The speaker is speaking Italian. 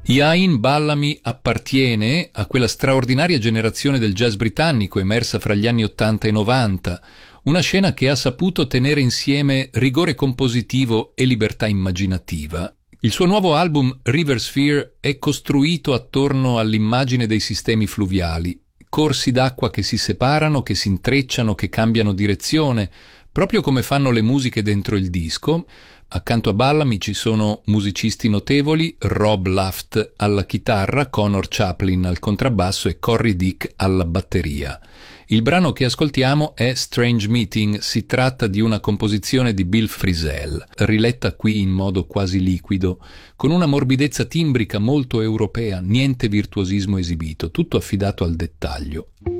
Iain Ballamy appartiene a quella straordinaria generazione del jazz britannico emersa fra gli anni 80 e 90, una scena che ha saputo tenere insieme rigore compositivo e libertà immaginativa. Il suo nuovo album River Sphere è costruito attorno all'immagine dei sistemi fluviali, corsi d'acqua che si separano, che si intrecciano, che cambiano direzione, proprio come fanno le musiche dentro il disco. Accanto a Ballamy ci sono musicisti notevoli, Rob Luft alla chitarra, Connor Chaplin al contrabbasso e Corey Dick alla batteria. Il brano che ascoltiamo è Strange Meeting, si tratta di una composizione di Bill Frisell, riletta qui in modo quasi liquido, con una morbidezza timbrica molto europea, niente virtuosismo esibito, tutto affidato al dettaglio.